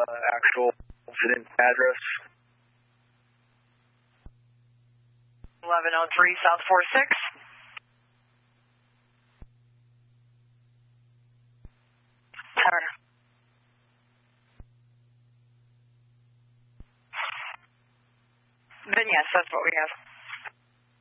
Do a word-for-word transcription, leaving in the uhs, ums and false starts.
actual incident address. eleven oh three South four six. Tower. Then yes, that's what we have.